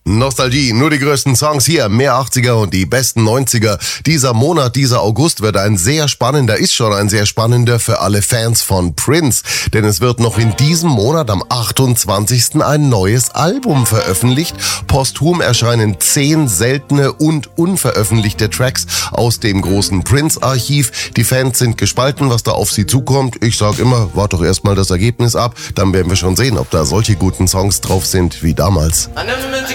Nostalgie, nur die größten Songs hier, mehr 80er und die besten 90er. Dieser Monat, dieser August wird ist schon ein sehr spannender für alle Fans von Prince. Denn es wird noch in diesem Monat am 28. ein neues Album veröffentlicht. Posthum erscheinen 10 seltene und unveröffentlichte Tracks aus dem großen Prince-Archiv. Die Fans sind gespalten, was da auf sie zukommt. Ich sag immer, wart doch erstmal das Ergebnis ab, dann werden wir schon sehen, ob da solche guten Songs drauf sind wie damals. I never meant to